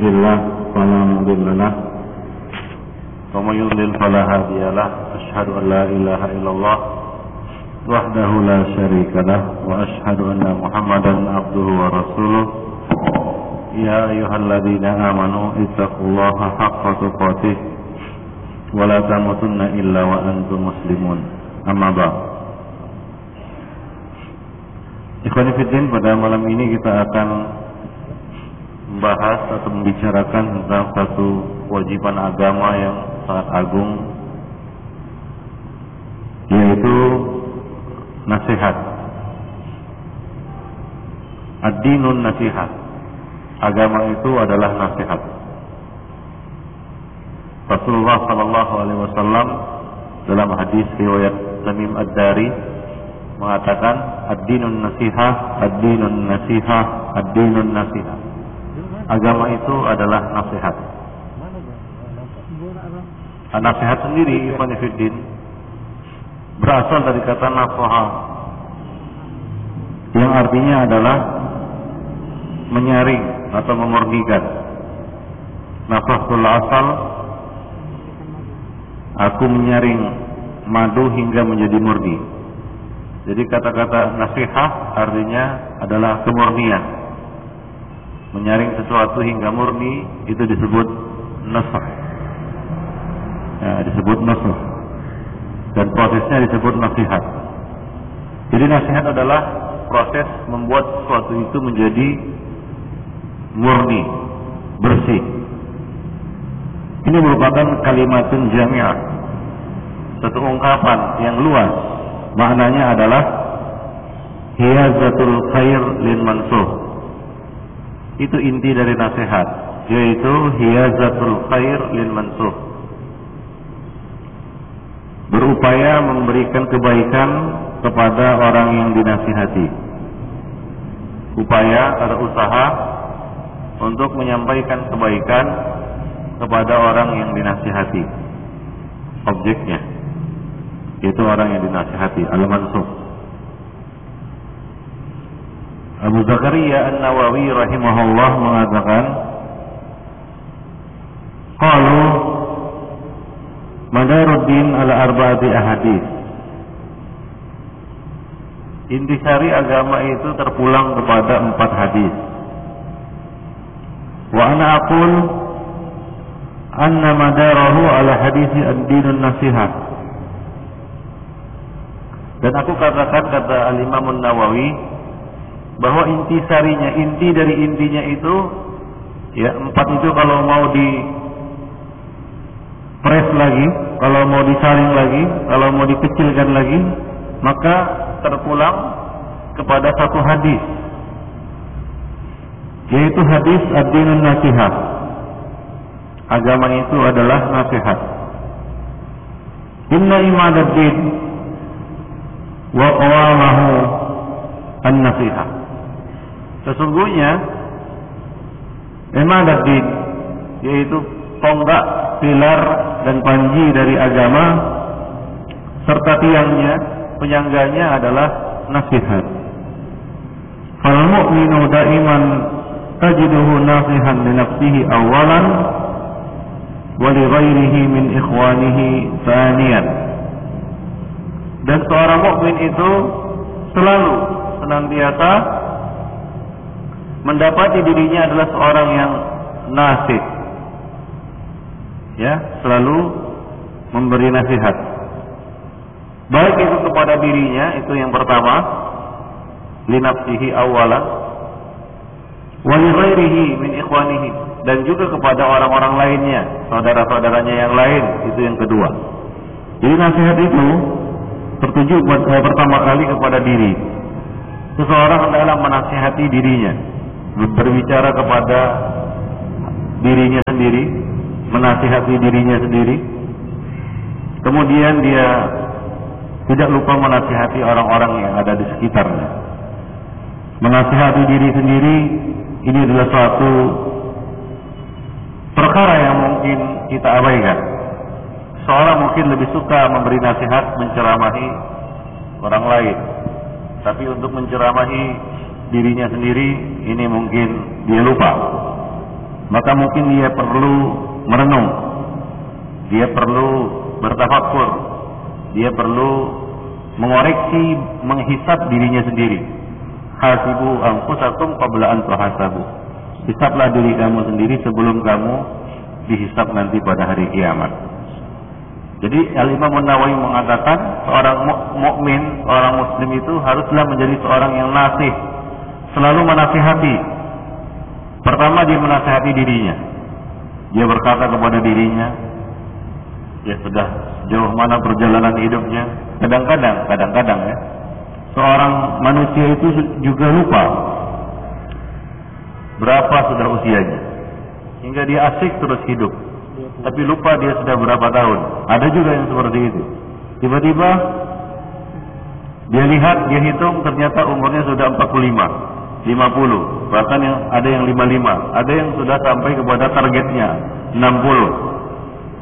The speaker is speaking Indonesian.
يهده الله فلا مضل له ومن يضلل فلا هادي له أشهد أن لا إله إلا الله وحده لا شريك له وأشهد أن محمدا عبده ورسوله يا أيها الذين آمنوا اتقوا الله حق تقاته ولا تموتن إلا وأنتم مسلمون أما بعد. Ikhwan fillah, pada malam ini kita akan membahas atau membicarakan tentang satu kewajiban agama yang sangat agung, yaitu nasihat. Ad-dinun nasihat. Agama itu adalah nasihat. Rasulullah sallallahu alaihi wasallam dalam hadis riwayat Tamim Ad-Dari mengatakan ad-dinun nasihah, ad-dinun nasihah, ad-dinun nasihah. Agama itu adalah nasihat. Nasihat sendiri, ikhwan fillah, berasal dari kata nasaha, yang artinya adalah menyaring atau memurnikan. Nafahtul asal, aku menyaring madu hingga menjadi murni. Jadi kata-kata nasihah artinya adalah kemurnian. Menyaring sesuatu hingga murni itu disebut nasah. Ya, disebut nasah. Dan prosesnya disebut nasihat. Jadi nasihat adalah proses membuat sesuatu itu menjadi murni, bersih. Ini merupakan kalimatun jami'ah, satu ungkapan yang luas. Maknanya adalah hiyazatul khair lil mansuh. Itu inti dari nasihat, yaitu hiyazatul khair lil mansuh. Berupaya memberikan kebaikan kepada orang yang dinasihati. Upaya atau usaha untuk menyampaikan kebaikan kepada orang yang dinasihati. Objeknya itu orang yang dinasihati, al-mansukh. Abu Zakaria An-Nawawi rahimahullah mengatakan, qalu madaruddin ala arba'ati ahadits. Intisari agama itu terpulang kepada 4 hadis. Wa ana aqul anna madarahu ala hadisi ad-dinun nasihat. Dan aku katakan, kata Al-Imam An-Nawawi, bahwa intisarinya, inti dari intinya itu, ya 4 itu kalau mau di press lagi, kalau mau disaring lagi, kalau mau dikecilkan lagi, maka terpulang kepada satu hadis, yaitu hadis ad-dinun nasihat. Agama itu adalah nasihat. Inna imadad-din wa qawamahu an-nasihat. Sesungguhnya imadad-din, yaitu tonggak, pilar dan panji dari agama, serta tiangnya, penyangganya adalah nasihat. Fal mu'minu daiman tajiduhu nasihan li nafsihi awalan wa li ghairihi min ikhwanihi thaniyan. Dan seorang mukmin itu selalu senantiasa mendapati dirinya adalah seorang yang nasih, ya, selalu memberi nasihat, baik itu kepada dirinya, itu yang pertama, li nafsihi awalan, wa li ghairihi min ikhwanihi, dan juga kepada orang-orang lainnya, saudara-saudaranya yang lain, itu yang kedua. Jadi nasihat itu tertuju pertama kali kepada diri. Seseorang adalah menasihati dirinya, berbicara kepada dirinya sendiri, menasihati dirinya sendiri. Kemudian dia tidak lupa menasihati orang-orang yang ada di sekitarnya. Menasihati diri sendiri ini adalah suatu perkara yang mungkin kita abaikan. Seorang mungkin lebih suka memberi nasihat, menceramahi orang lain, tapi untuk menceramahi dirinya sendiri ini mungkin dia lupa. maka mungkin dia perlu merenung, dia perlu bertafakur, dia perlu mengoreksi, menghisab dirinya sendiri. Hasibu anfusakum qabla an tuhasabu. Hisablah diri kamu sendiri sebelum kamu dihisab nanti pada hari kiamat. Jadi Al-Imam An-Nawawi mengatakan seorang mukmin, orang muslim itu haruslah menjadi seorang yang nasih, selalu menasihati. Pertama dia menasihati dirinya. Dia berkata kepada dirinya, ya sudah sejauh mana perjalanan hidupnya. Kadang-kadang ya, seorang manusia itu juga lupa berapa sudah usianya, hingga dia asik terus hidup, tapi lupa dia sudah berapa tahun. Ada juga yang seperti itu. Tiba-tiba dia lihat, dia hitung, ternyata umurnya sudah 45, 50, bahkan yang ada yang 55, ada yang sudah sampai kepada targetnya 60.